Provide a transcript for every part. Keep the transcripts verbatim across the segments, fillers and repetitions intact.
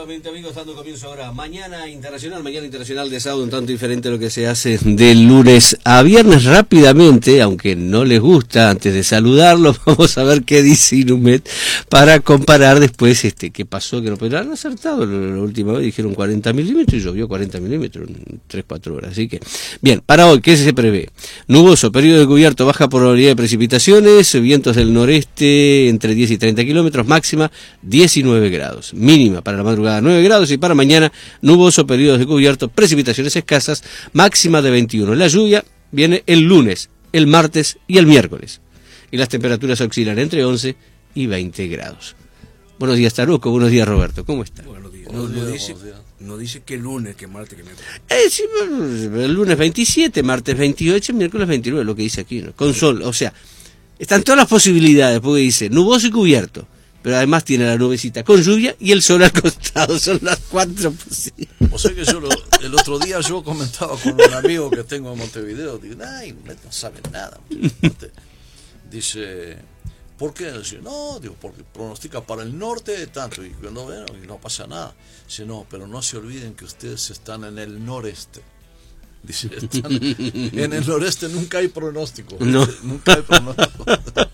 nuevamente, amigos, dando comienzo ahora. Mañana internacional, mañana internacional de sábado, un tanto diferente a lo que se hace de lunes a viernes. Rápidamente, aunque no les gusta, antes de saludarlos, vamos a ver qué dice Inumet para comparar después este qué pasó, que no pero han acertado. La, la última vez dijeron cuarenta milímetros y llovió cuarenta milímetros en tres cuatro horas. Así que, bien, para hoy, ¿qué se prevé? Nuboso, periodo de cubierto, baja probabilidad de precipitaciones, vientos del noreste entre diez y treinta kilómetros, máxima diecinueve grados. Mínima para la madrugada nueve grados y para mañana nuboso, periodos de cubierto, precipitaciones escasas, máxima de veintiuno. La lluvia viene el lunes, el martes y el miércoles. Y las temperaturas oscilan entre once y veinte grados. Buenos días, Taruco. Buenos días, Roberto. ¿Cómo está? Buenos días. No, no, dice, no dice que lunes, que martes, que miércoles. Eh, sí, el lunes veintisiete, martes veintiocho, miércoles veintinueve, lo que dice aquí, ¿no? Con sol, o sea, están todas las posibilidades, porque dice nuboso y cubierto. Pero además tiene la nubecita con lluvia y el sol al costado. Son las cuatro posibles. O sea que yo lo, el otro día yo comentaba con un amigo que tengo en Montevideo. Digo, ay, no saben nada. Dice, ¿por qué? Dice, no, digo, porque pronostica para el norte tanto. Y cuando ven, y no pasa nada. Dice, no, pero no se olviden que ustedes están en el noreste. Dice, están, en el noreste nunca hay pronóstico. No. Nunca hay pronóstico.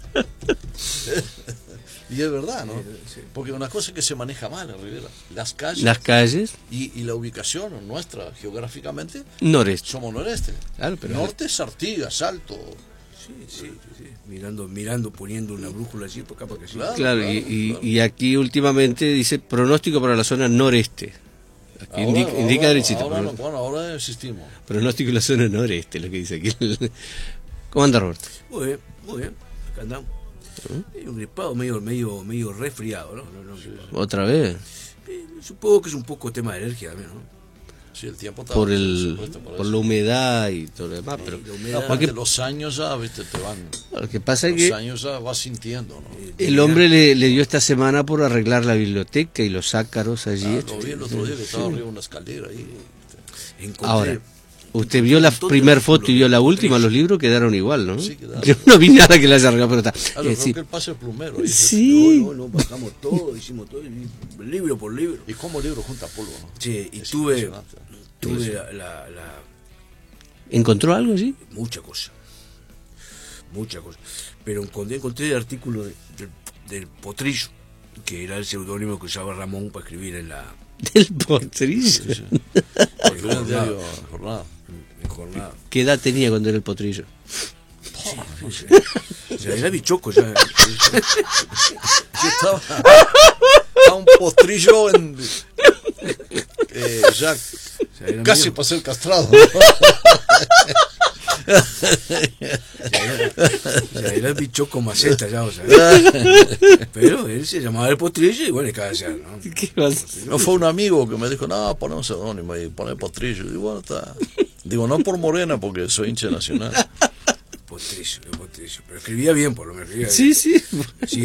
Y es verdad, ¿no? Sí. Porque una cosa que se maneja mal en Rivera, las calles, las calles y, y la ubicación nuestra geográficamente, noreste. Somos noreste. Claro, pero norte es Artigas, Salto. Sí, sí, sí, sí. Mirando, mirando, poniendo una brújula así por acá para que sí. Claro, claro, y, y, claro. Y aquí últimamente dice pronóstico para la zona noreste. Aquí ahora, indica, ahora, indica derechito. Ahora, pero, no, bueno, ahora existimos. Pronóstico en la zona noreste, lo que dice aquí. ¿Cómo anda, Roberto? Muy bien, muy bien. Acá andamos. ¿Mm? Un gripado medio, medio, medio resfriado, ¿no? no, no sí, sí. ¿Otra vez? Eh, supongo que es un poco tema de alergia también, ¿no? Sí, el tiempo está por el por, por la humedad y todo lo demás, sí, pero humedad, aparte, los años ya, viste, te van. Lo que pasa los es que años ya vas sintiendo, ¿no? El hombre le, le dio esta semana por arreglar la biblioteca y los ácaros allí. Ah, lo vi el otro día que estaba sí. arriba de una escalera ahí. Encontré, Ahora, usted vio la primera foto y vio la última, los libros quedaron igual, ¿no? Sí, quedaron. Yo no vi nada que le haya arreglado, pero está. Ah, eh, creo sí. que él pasa el plumero. Ahí, sí. No, no, no, bajamos todo, hicimos todo, libro por libro. Y como libro junta polvo, ¿no? Sí, y es tuve, tuve la, la, la... ¿Encontró algo así? Mucha cosa, mucha cosa. Pero encontré, encontré el artículo de, de, del Potrillo, que era el seudónimo que usaba Ramón para escribir en la... ¿Del Potrillo? Sí, sí. En jornada. jornada. En jornada. ¿Qué edad tenía cuando era el Potrillo? Sí, no sé. O sea, era bichoco ya. Estaba, estaba un potrillo en, eh, ya o sea, casi mío. Para ser castrado. Ya era, ya era el bichoco maceta ya, o sea. Pero él se llamaba el Potrillo y bueno, cada día, ¿no? ¿Qué pasa? No fue un amigo que me dijo, no, pone un seudónimo y pone Potrillo. Y bueno, está. Digo, no por Morena, porque soy hincha nacional. Potrillo, Potrillo. Pero escribía bien, por lo menos. Sí, sí. Sí,